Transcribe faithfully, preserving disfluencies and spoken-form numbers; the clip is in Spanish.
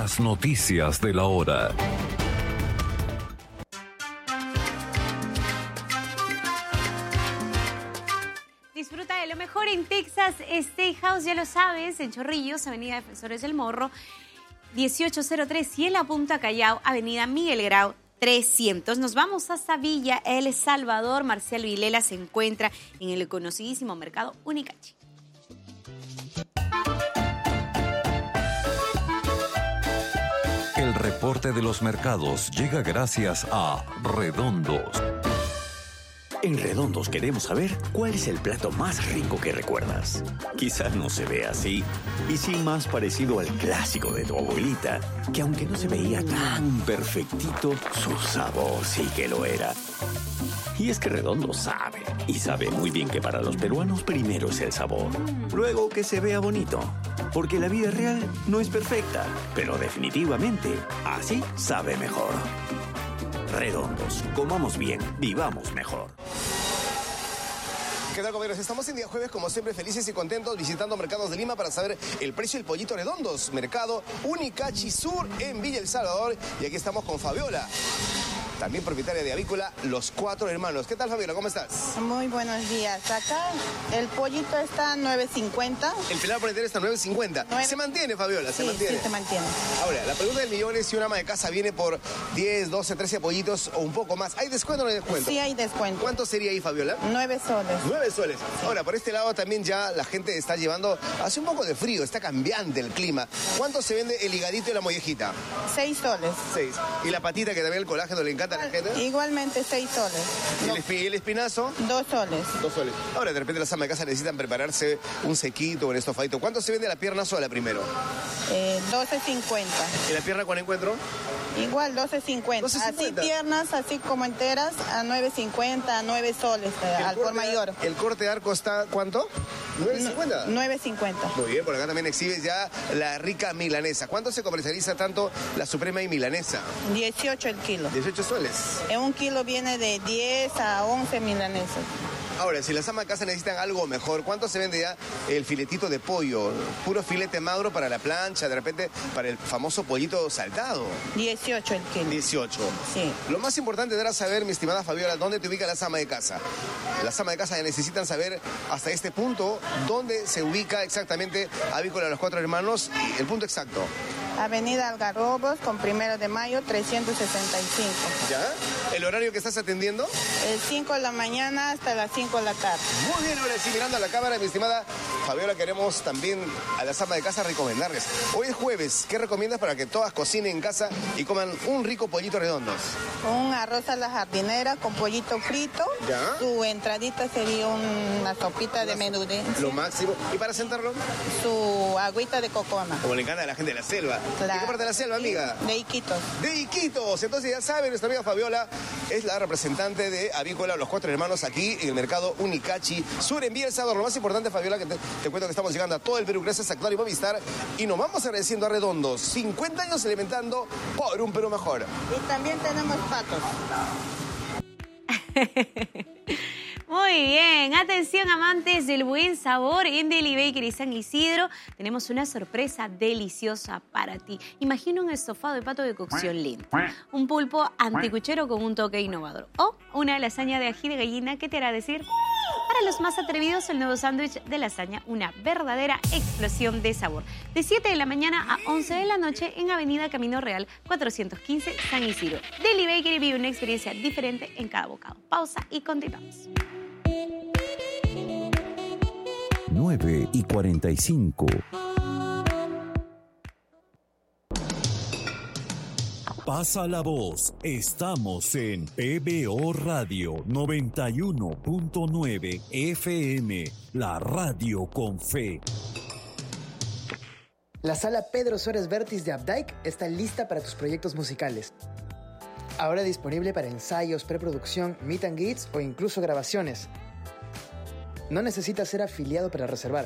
Las noticias de la hora. Disfruta de lo mejor en Texas Steakhouse, ya lo sabes, en Chorrillos, Avenida Defensores del Morro, dieciocho cero tres, y en la Punta Callao, Avenida Miguel Grau, trescientos. Nos vamos hasta Villa El Salvador. Marcial Vilela se encuentra en el conocidísimo mercado Unicachi. El reporte de los mercados llega gracias a Redondos. En Redondos queremos saber cuál es el plato más rico que recuerdas. Quizás no se ve así, y sí más parecido al clásico de tu abuelita, que aunque no se veía tan perfectito, su sabor sí que lo era. Y es que Redondos sabe, y sabe muy bien que para los peruanos primero es el sabor, luego que se vea bonito. Porque la vida real no es perfecta, pero definitivamente así sabe mejor. Redondos, comamos bien, vivamos mejor. ¿Qué tal, compañeros? Estamos en día jueves, como siempre, felices y contentos, visitando mercados de Lima para saber el precio del pollito Redondos. Mercado Unicachi Sur en Villa El Salvador. Y aquí estamos con Fabiola, también propietaria de Avícola Los Cuatro Hermanos. ¿Qué tal, Fabiola? ¿Cómo estás? Muy buenos días. Acá el pollito está a nueve cincuenta. El pelado por entero está a nueve cincuenta. nueve... ¿Se mantiene, Fabiola? ¿Se sí, mantiene? Sí, se mantiene. Ahora, la pregunta del millón es si una ama de casa viene por diez, doce, trece pollitos o un poco más. ¿Hay descuento o no hay descuento? Sí, hay descuento. ¿Cuánto sería ahí, Fabiola? nueve soles. nueve soles. Sí. Ahora, por este lado también ya la gente está llevando... Hace un poco de frío, está cambiante el clima. ¿Cuánto se vende el higadito y la mollejita? seis soles. seis. ¿Y la patita, que también el colágeno le encanta a la gente? Igualmente seis soles. ¿Y el, espi el espinazo? dos soles. dos soles. Ahora, de repente las amas de casa necesitan prepararse un sequito o un estofadito. ¿Cuánto se vende la pierna sola primero? Eh, doce cincuenta. ¿Y la pierna cuál encuentro? Igual, doce cincuenta. Así piernas, así como enteras, a nueve cincuenta, a nueve soles, eh, al por mayor. ¿El corte de arco está cuánto? ¿nueve cincuenta? nueve cincuenta. Muy bien, por acá también exhibes ya la rica milanesa. ¿Cuánto se comercializa tanto la suprema y milanesa? dieciocho el kilo. dieciocho soles. En un kilo viene de diez a once milanesas. Ahora, si las amas de casa necesitan algo mejor, ¿cuánto se vende ya el filetito de pollo? Puro filete magro para la plancha, de repente para el famoso pollito saltado. dieciocho el kilo. dieciocho. Sí. Lo más importante era saber, mi estimada Fabiola, ¿dónde te ubica las amas de casa? Las amas de casa ya necesitan saber hasta este punto dónde se ubica exactamente Avícola Los Cuatro Hermanos, el punto exacto. Avenida Algarrobos, con Primero de Mayo, trescientos sesenta y cinco. ¿Ya? ¿El horario que estás atendiendo? El cinco de la mañana hasta las cinco de la tarde. Muy bien, ahora sí, mirando a la cámara, mi estimada Fabiola, queremos también a las amas de casa recomendarles. Hoy es jueves, ¿qué recomiendas para que todas cocinen en casa y coman un rico pollito Redondos? Un arroz a la jardinera con pollito frito. ¿Ya? Su entradita sería una sopita de menudencia. Lo máximo. ¿Y para sentarlo? Su agüita de cocona. Como le encanta a la gente de la selva. Claro. ¿De qué parte de la selva, amiga? De Iquitos. De Iquitos. Entonces ya saben, nuestra amiga Fabiola es la representante de Avícola Los Cuatro Hermanos aquí en el mercado Unicachi Sur en Villa El Salvador. Lo más importante, Fabiola, que te, te cuento que estamos llegando a todo el Perú gracias a Claro y Movistar, y nos vamos agradeciendo a Redondos. cincuenta años alimentando por un Perú mejor. Y también tenemos patos. Muy bien, atención amantes del buen sabor, en Deli Bakery San Isidro tenemos una sorpresa deliciosa para ti. Imagina un estofado de pato de cocción lenta, un pulpo anticuchero con un toque innovador o una lasaña de ají de gallina que te hará decir... Para los más atrevidos, el nuevo sándwich de lasaña, una verdadera explosión de sabor. De siete de la mañana a once de la noche en Avenida Camino Real, cuatrocientos quince, San Isidro. Deli Bakery vive una experiencia diferente en cada bocado. Pausa y continuamos. nueve y cuarenta y cinco. Pasa la voz. Estamos en P B O Radio noventa y uno punto nueve F M, la radio con fe. La sala Pedro Suárez Vértiz de Updike está lista para tus proyectos musicales. Ahora disponible para ensayos, preproducción, meet and greets o incluso grabaciones. No necesitas ser afiliado para reservar.